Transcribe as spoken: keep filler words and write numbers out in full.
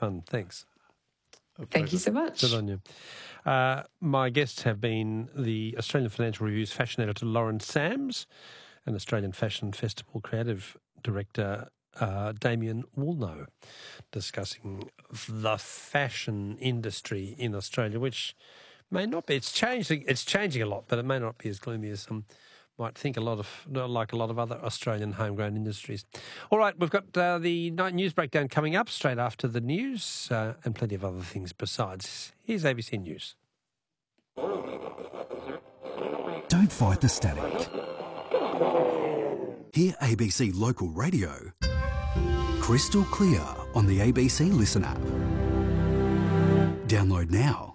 fun. Thanks. Thank you so much. Good on you. Uh, my guests have been the Australian Financial Review's fashion editor Lauren Sams and Australian Fashion Festival creative director uh, Damien Woolnough, discussing the fashion industry in Australia, which may not be. It's changing. It's changing a lot, but it may not be as gloomy as some might think. A lot of like a lot of other Australian homegrown industries. All right, we've got uh, the night news breakdown coming up straight after the news, uh, and plenty of other things besides. Here's A B C News. Don't fight the static. Hear A B C Local Radio crystal clear on the A B C Listen app. Download now.